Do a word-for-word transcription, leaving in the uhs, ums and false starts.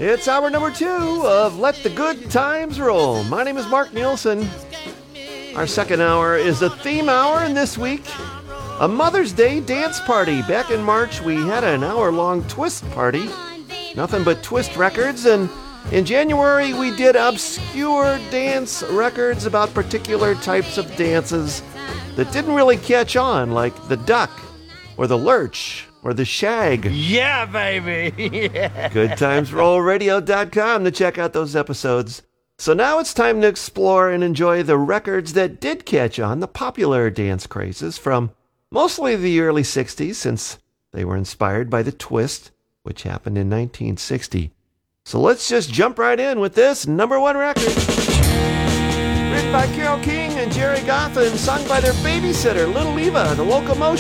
It's hour number two of Let the Good Times Roll. My name is Mark Nielsen. Our second hour is a theme hour, and this week, a Mother's Day dance party. Back in March, we had an hour-long twist party. Nothing but twist records, and in January, we did obscure dance records about particular types of dances that didn't really catch on, like the duck, or the lurch, or the shag. Yeah, baby! Yeah. good times roll radio dot com to check out those episodes. So now it's time to explore and enjoy the records that did catch on, the popular dance crazes from mostly the early sixties, since they were inspired by the twist, which happened in nineteen sixty. So let's just jump right in with this number one record. Written by Carole King and Jerry Goffin, sung by their babysitter, Little Eva, the Locomotion.